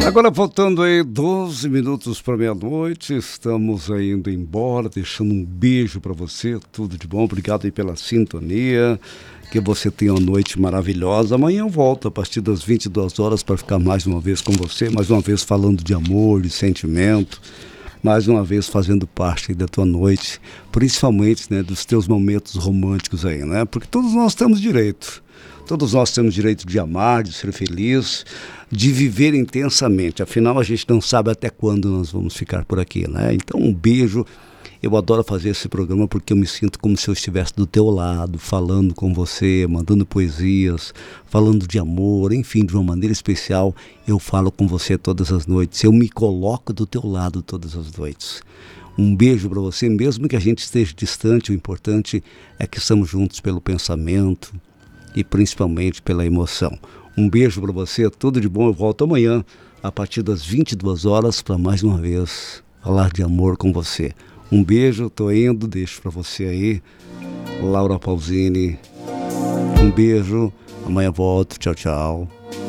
Agora faltando aí 12 minutos para meia-noite, estamos aí indo embora, deixando um beijo para você, tudo de bom, obrigado aí pela sintonia, que você tenha uma noite maravilhosa. Amanhã eu volto a partir das 22 horas para ficar mais uma vez com você, mais uma vez falando de amor, de sentimento, mais uma vez fazendo parte aí da tua noite, principalmente, né, dos teus momentos românticos aí, né, porque todos nós temos direito. Todos nós temos direito de amar, de ser feliz, de viver intensamente. Afinal, a gente não sabe até quando nós vamos ficar por aqui, né? Então, um beijo. Eu adoro fazer esse programa porque eu me sinto como se eu estivesse do teu lado, falando com você, mandando poesias, falando de amor, enfim, de uma maneira especial. Eu falo com você todas as noites. Eu me coloco do teu lado todas as noites. Um beijo para você, mesmo que a gente esteja distante. O importante é que estamos juntos pelo pensamento e principalmente pela emoção. Um beijo para você, tudo de bom. Eu volto amanhã a partir das 22 horas para mais uma vez falar de amor com você. Um beijo, tô indo, deixo para você aí, Laura Pausini. Um beijo, amanhã volto, tchau, tchau.